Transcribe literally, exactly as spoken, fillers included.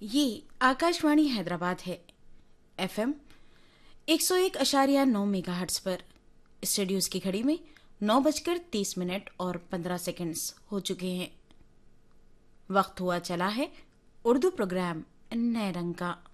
ये आकाशवाणी हैदराबाद है। एफएम एक सौ एक अशारिया नौ मेगाहर्ट्ज पर। स्टूडियोज की घड़ी में नौ बजकर तीस मिनट और पंद्रह सेकंड्स हो चुके हैं। वक्त हुआ चला है उर्दू प्रोग्राम नए रंग का।